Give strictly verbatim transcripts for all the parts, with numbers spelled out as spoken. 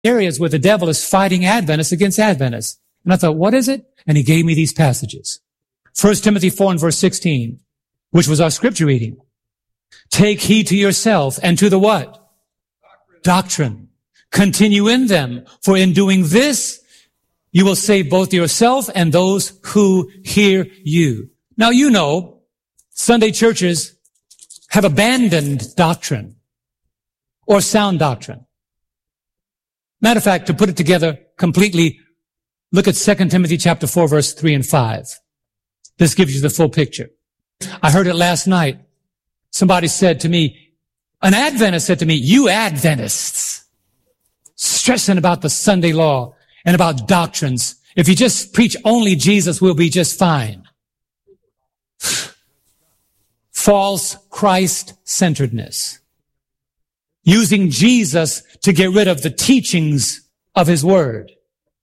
areas where the devil is fighting Adventists against Adventists. And I thought, what is it? And he gave me these passages. First Timothy four and verse sixteen, which was our scripture reading. Take heed to yourself and to the what? Doctrine. Doctrine. Continue in them, for in doing this, you will save both yourself and those who hear you. Now, you know, Sunday churches have abandoned doctrine or sound doctrine. Matter of fact, to put it together completely, look at Second Timothy chapter four, verse three and five. This gives you the full picture. I heard it last night. Somebody said to me, an Adventist said to me, you Adventists, stressing about the Sunday law and about doctrines. If you just preach only Jesus, we'll be just fine. False Christ-centeredness. Using Jesus to get rid of the teachings of his word.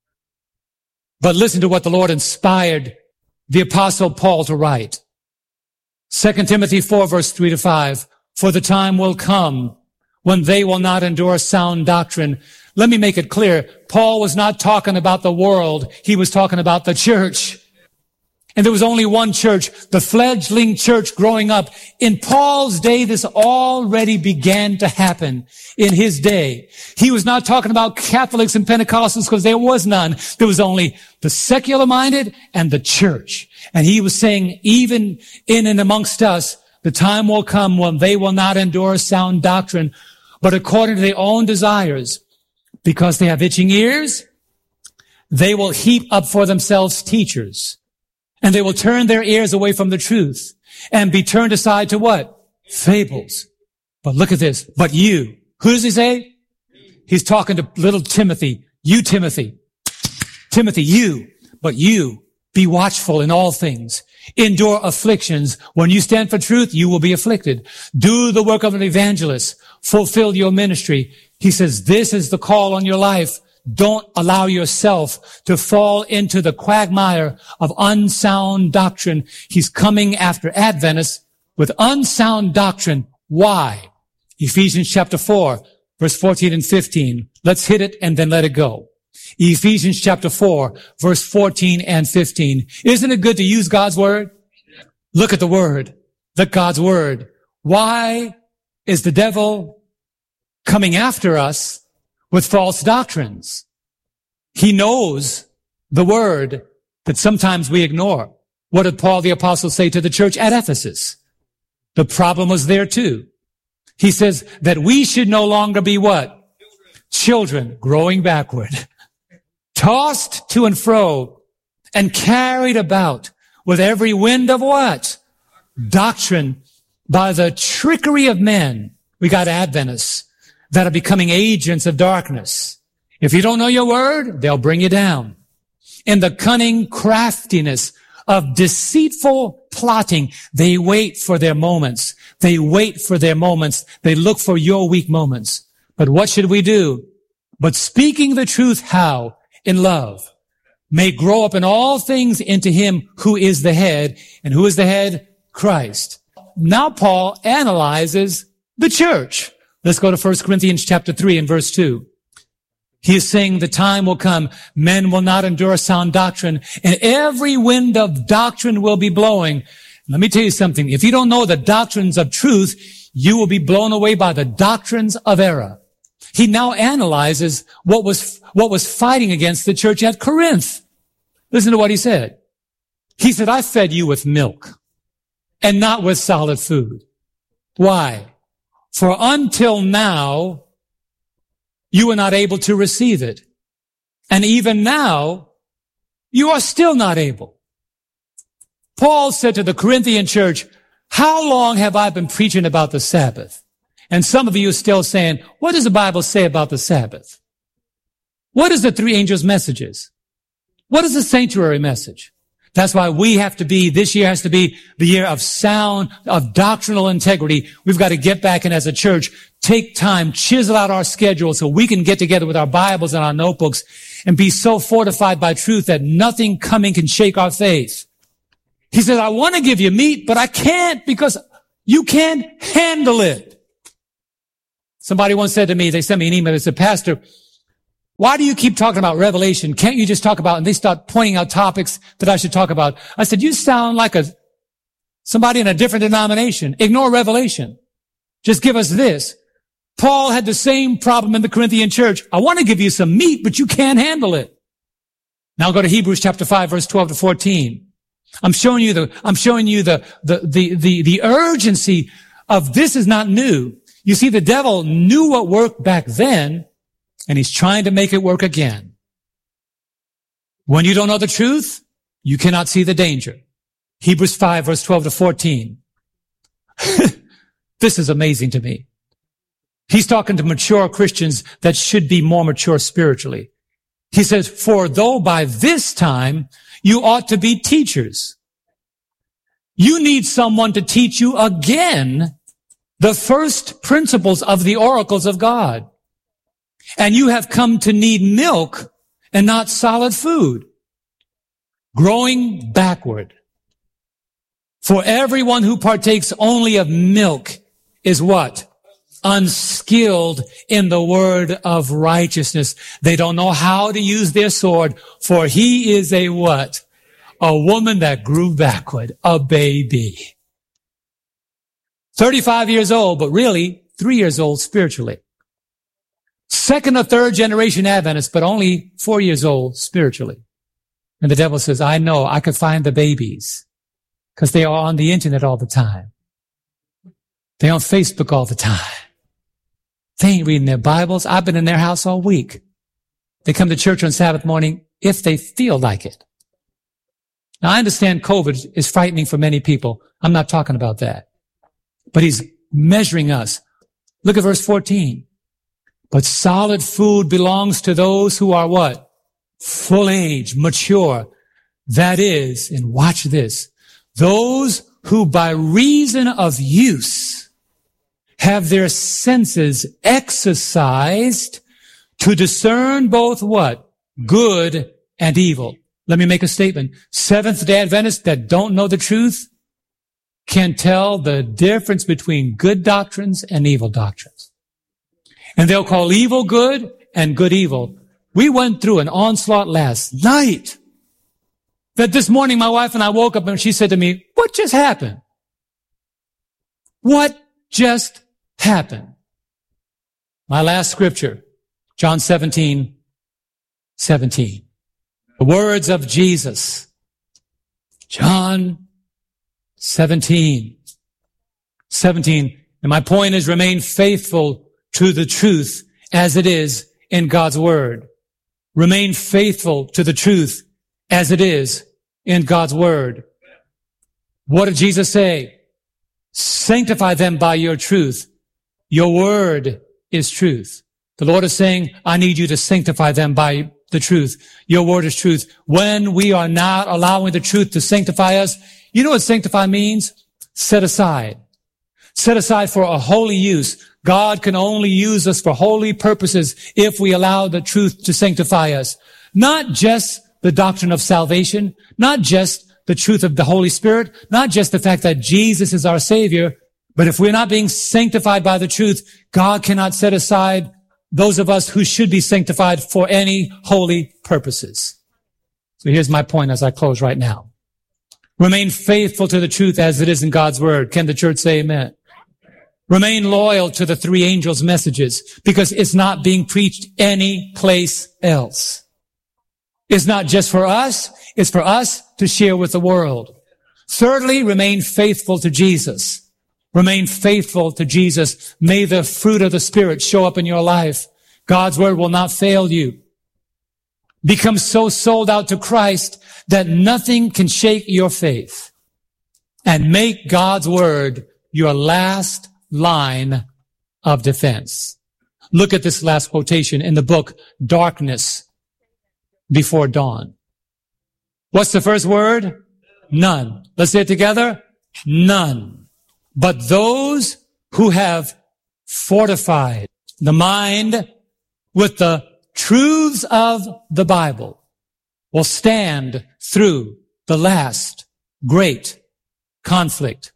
But listen to what the Lord inspired the apostle Paul to write. Second Timothy four, verse three to five. For the time will come when they will not endure sound doctrine. Let me make it clear. Paul was not talking about the world. He was talking about the church. And there was only one church, the fledgling church growing up. In Paul's day, this already began to happen in his day. He was not talking about Catholics and Pentecostals because there was none. There was only the secular-minded and the church. And he was saying, even in and amongst us, the time will come when they will not endure sound doctrine, but according to their own desires, because they have itching ears, they will heap up for themselves teachers. And they will turn their ears away from the truth and be turned aside to what? Fables. But look at this. But you. Who does he say? He's talking to little Timothy. You, Timothy. Timothy, you. But you, be watchful in all things. Endure afflictions. When you stand for truth, you will be afflicted. Do the work of an evangelist. Fulfill your ministry. He says, this is the call on your life. Don't allow yourself to fall into the quagmire of unsound doctrine. He's coming after Adventists with unsound doctrine. Why? Ephesians chapter four, verse fourteen and fifteen. Let's hit it and then let it go. Ephesians chapter four, verse fourteen and fifteen. Isn't it good to use God's word? Look at the word. Look at God's word. Why is the devil coming after us with false doctrines? He knows the word that sometimes we ignore. What did Paul the apostle say to the church at Ephesus? The problem was there too. He says that we should no longer be what? Children growing backward, tossed to and fro and carried about with every wind of what? Doctrine by the trickery of men. We got Adventists that are becoming agents of darkness. If you don't know your word, they'll bring you down. In the cunning craftiness of deceitful plotting, they wait for their moments. They wait for their moments. They look for your weak moments. But what should we do? But speaking the truth, how? In love. May grow up in all things into him who is the head. And who is the head? Christ. Now Paul analyzes the church. Let's go to First Corinthians chapter three and verse two. He is saying the time will come, men will not endure sound doctrine, and every wind of doctrine will be blowing. Let me tell you something. If you don't know the doctrines of truth, you will be blown away by the doctrines of error. He now analyzes what was, what was fighting against the church at Corinth. Listen to what he said. He said, I fed you with milk and not with solid food. Why? For until now, you were not able to receive it. And even now, you are still not able. Paul said to the Corinthian church, how long have I been preaching about the Sabbath? And some of you are still saying, what does the Bible say about the Sabbath? What is the three angels' messages? What is the sanctuary message? That's why we have to be, this year has to be the year of sound, of doctrinal integrity. We've got to get back and as a church, take time, chisel out our schedule so we can get together with our Bibles and our notebooks and be so fortified by truth that nothing coming can shake our faith. He says, I want to give you meat, but I can't because you can't handle it. Somebody once said to me, they sent me an email, they said, Pastor, why do you keep talking about Revelation? Can't you just talk about, and they start pointing out topics that I should talk about. I said, you sound like a, somebody in a different denomination. Ignore Revelation. Just give us this. Paul had the same problem in the Corinthian church. I want to give you some meat, but you can't handle it. Now go to Hebrews chapter five, verse twelve to fourteen. I'm showing you the, I'm showing you the, the, the, the, the urgency of this is not new. You see, the devil knew what worked back then, and he's trying to make it work again. When you don't know the truth, you cannot see the danger. Hebrews five, verse twelve to fourteen. This is amazing to me. He's talking to mature Christians that should be more mature spiritually. He says, for though by this time you ought to be teachers, you need someone to teach you again the first principles of the oracles of God. And you have come to need milk and not solid food. Growing backward. For everyone who partakes only of milk is what? Unskilled in the word of righteousness. They don't know how to use their sword, for he is a what? A woman that grew backward, a baby. thirty-five years old, but really three years old spiritually. Second or third generation Adventist, but only four years old spiritually. And the devil says, I know, I could find the babies because they are on the internet all the time. They're on Facebook all the time. They ain't reading their Bibles. I've been in their house all week. They come to church on Sabbath morning if they feel like it. Now, I understand COVID is frightening for many people. I'm not talking about that. But he's measuring us. Look at verse fourteen. But solid food belongs to those who are what? Full age, mature. That is, and watch this, those who by reason of use have their senses exercised to discern both what? Good and evil. Let me make a statement. Seventh-day Adventists that don't know the truth can tell the difference between good doctrines and evil doctrines. And they'll call evil good and good evil. We went through an onslaught last night that this morning my wife and I woke up and she said to me, what just happened? What just happened? My last scripture, John seventeen, seventeen. The words of Jesus. John seventeen, seventeen. And my point is remain faithful to the truth as it is in God's word. Remain faithful to the truth as it is in God's word. What did Jesus say? Sanctify them by your truth. Your word is truth. The Lord is saying, I need you to sanctify them by the truth. Your word is truth. When we are not allowing the truth to sanctify us, you know what sanctify means? Set aside. Set aside for a holy use. God can only use us for holy purposes if we allow the truth to sanctify us. Not just the doctrine of salvation, not just the truth of the Holy Spirit, not just the fact that Jesus is our Savior, but if we're not being sanctified by the truth, God cannot set aside those of us who should be sanctified for any holy purposes. So here's my point as I close right now. Remain faithful to the truth as it is in God's word. Can the church say amen? Remain loyal to the three angels' messages because it's not being preached any place else. It's not just for us. It's for us to share with the world. Thirdly, remain faithful to Jesus. Remain faithful to Jesus. May the fruit of the Spirit show up in your life. God's word will not fail you. Become so sold out to Christ that nothing can shake your faith. And make God's word your last line of defense. Look at this last quotation in the book, Darkness Before Dawn. What's the first word? None. Let's say it together. None. But those who have fortified the mind with the truths of the Bible will stand through the last great conflict.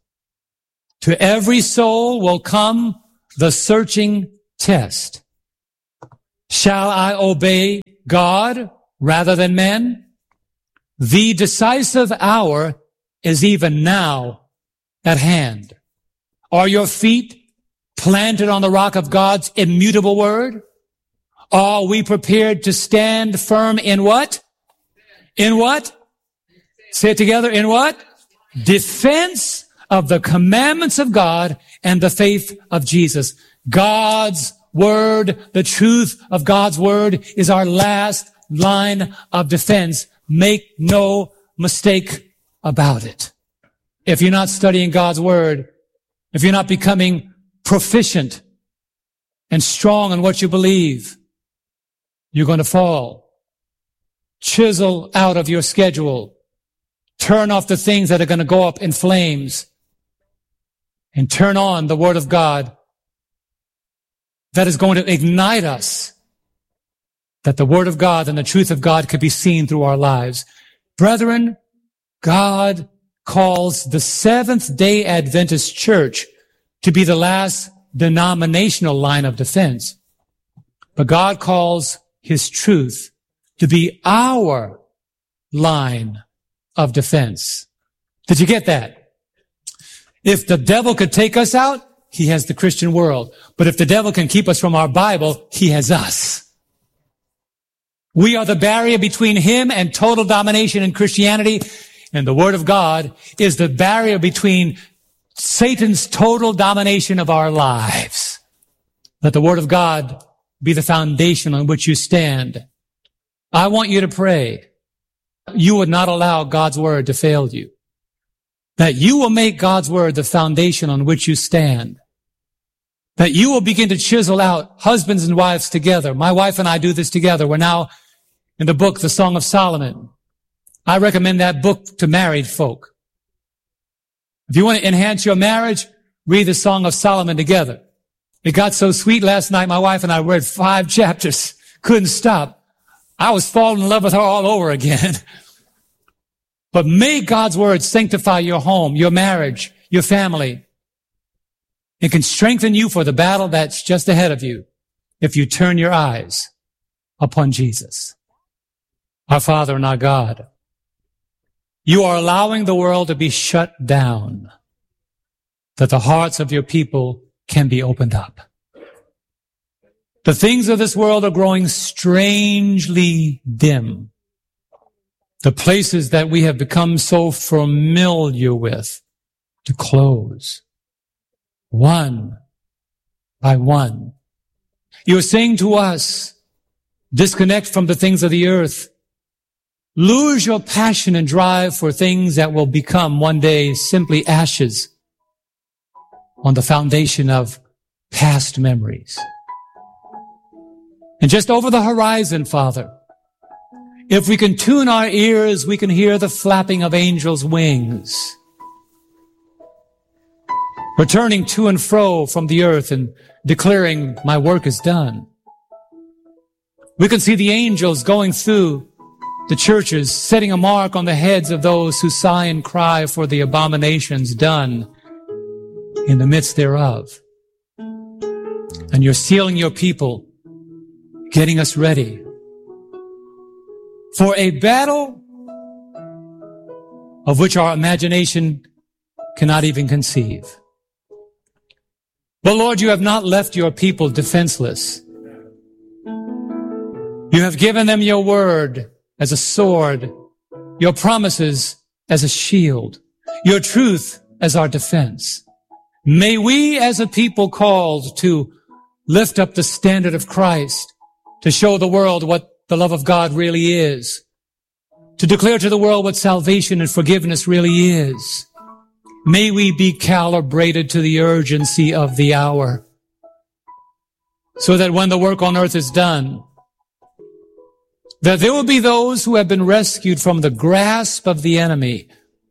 To every soul will come the searching test. Shall I obey God rather than men? The decisive hour is even now at hand. Are your feet planted on the rock of God's immutable word? Are we prepared to stand firm in what? In what? Say it together. In what? Defense of the commandments of God and the faith of Jesus. God's word, the truth of God's word is our last line of defense. Make no mistake about it. If you're not studying God's word, if you're not becoming proficient and strong in what you believe, you're going to fall. Chisel out of your schedule. Turn off the things that are going to go up in flames and turn on the word of God that is going to ignite us, that the word of God and the truth of God could be seen through our lives. Brethren, God calls the Seventh-day Adventist Church to be the last denominational line of defense. But God calls his truth to be our line of defense. Did you get that? If the devil could take us out, he has the Christian world. But if the devil can keep us from our Bible, he has us. We are the barrier between him and total domination in Christianity, and the Word of God is the barrier between Satan's total domination of our lives. Let the Word of God be the foundation on which you stand. I want you to pray you would not allow God's Word to fail you. That you will make God's Word the foundation on which you stand. That you will begin to chisel out husbands and wives together. My wife and I do this together. We're now in the book, The Song of Solomon. I recommend that book to married folk. If you want to enhance your marriage, read the Song of Solomon together. It got so sweet last night, my wife and I read five chapters. Couldn't stop. I was falling in love with her all over again. But may God's word sanctify your home, your marriage, your family. It can strengthen you for the battle that's just ahead of you if you turn your eyes upon Jesus. Our Father and our God, you are allowing the world to be shut down, that the hearts of your people can be opened up. The things of this world are growing strangely dim. The places that we have become so familiar with to close, one by one. You are saying to us, disconnect from the things of the earth. Lose your passion and drive for things that will become one day simply ashes on the foundation of past memories. And just over the horizon, Father, if we can tune our ears, we can hear the flapping of angels' wings, returning to and fro from the earth and declaring, my work is done. We can see the angels going through the churches, setting a mark on the heads of those who sigh and cry for the abominations done in the midst thereof. And you're sealing your people, getting us ready for a battle of which our imagination cannot even conceive. But Lord, you have not left your people defenseless. You have given them your word as a sword, your promises as a shield, your truth as our defense. May we as a people called to lift up the standard of Christ, to show the world what the love of God really is, to declare to the world what salvation and forgiveness really is. May we be calibrated to the urgency of the hour, so that when the work on earth is done, that there will be those who have been rescued from the grasp of the enemy.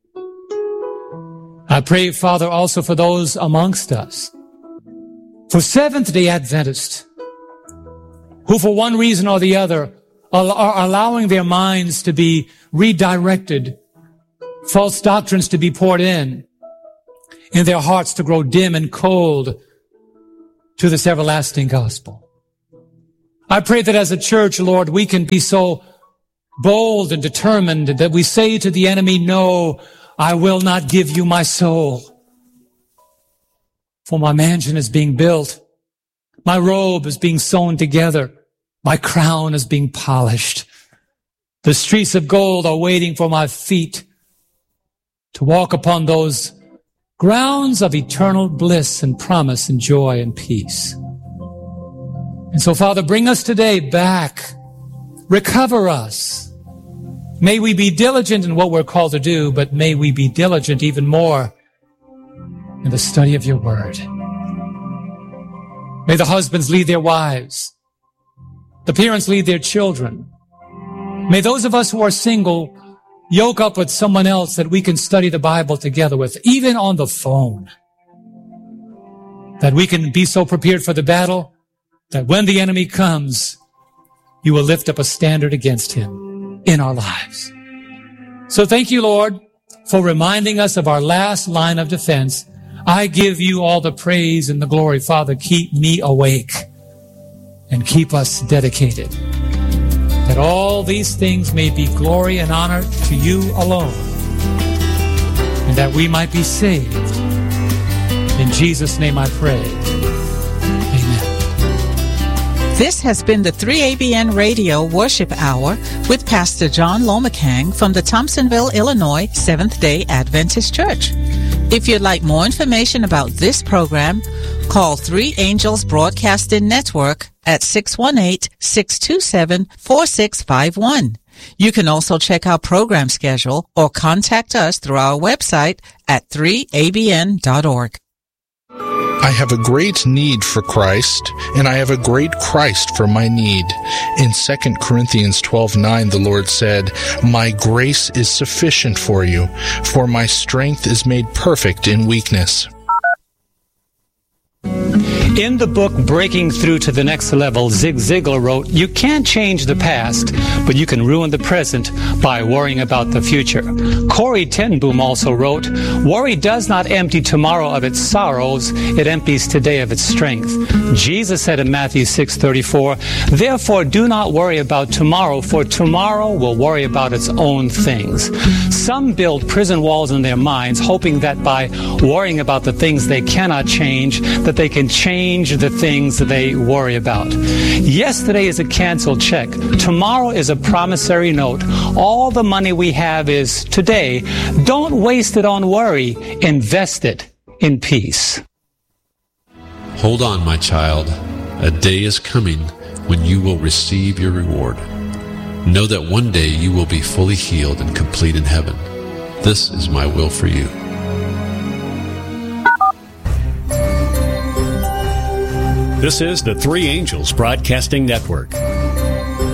I pray, Father, also for those amongst us, for Seventh-day Adventists, who for one reason or the other are allowing their minds to be redirected, false doctrines to be poured in, and their hearts to grow dim and cold to this everlasting gospel. I pray that as a church, Lord, we can be so bold and determined that we say to the enemy, no, I will not give you my soul. For my mansion is being built. My robe is being sewn together. My crown is being polished. The streets of gold are waiting for my feet to walk upon those grounds of eternal bliss and promise and joy and peace. And so, Father, bring us today back. Recover us. May we be diligent in what we're called to do, but may we be diligent even more in the study of your word. May the husbands lead their wives. The parents lead their children. May those of us who are single yoke up with someone else that we can study the Bible together with, even on the phone. That we can be so prepared for the battle that when the enemy comes, you will lift up a standard against him in our lives. So thank you, Lord, for reminding us of our last line of defense. I give you all the praise and the glory. Father, keep me awake and keep us dedicated, that all these things may be glory and honor to you alone, and that we might be saved. In Jesus' name I pray. Amen. This has been the three A B N Radio Worship Hour with Pastor John Lomakang from the Thompsonville, Illinois Seventh-day Adventist Church. If you'd like more information about this program, call Three Angels Broadcasting Network at six one eight, six two seven, four six five one. You can also check our program schedule or contact us through our website at three A B N dot org. I have a great need for Christ, and I have a great Christ for my need. In Second Corinthians twelve nine, the Lord said, my grace is sufficient for you, for my strength is made perfect in weakness. In the book Breaking Through to the Next Level, Zig Ziglar wrote, you can't change the past, but you can ruin the present by worrying about the future. Corrie ten Boom also wrote, worry does not empty tomorrow of its sorrows, it empties today of its strength. Jesus said in Matthew six thirty-four, therefore do not worry about tomorrow, for tomorrow will worry about its own things. Some build prison walls in their minds, hoping that by worrying about the things they cannot change, that they can change the things that they worry about. Yesterday is a canceled check. Tomorrow is a promissory note. All the money we have is today. Don't waste it on worry. Invest it in peace. Hold on, my child. A day is coming when you will receive your reward. Know that one day you will be fully healed and complete in heaven. This is my will for you. This is the Three Angels Broadcasting Network.